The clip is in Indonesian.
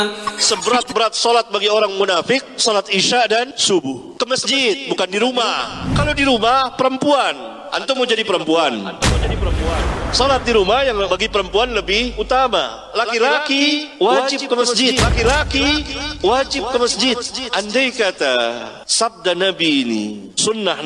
Seberat-berat solat bagi orang munafik, solat isya dan subuh. Ke masjid, bukan di rumah. Kalau di rumah, perempuan. Antum mau jadi perempuan. Salat di rumah yang bagi perempuan lebih utama. Laki-laki wajib ke masjid. Laki-laki wajib ke masjid. Andai kata sabda Nabi ini, sunnah